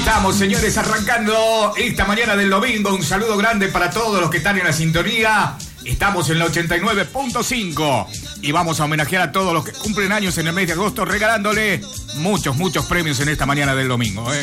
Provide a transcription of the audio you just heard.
Estamos, señores, arrancando esta mañana del domingo. Un saludo grande para todos los que están en la sintonía. Estamos en la 89.5 y vamos a homenajear a todos los que cumplen años en el mes de agosto, regalándole muchos premios en esta mañana del domingo.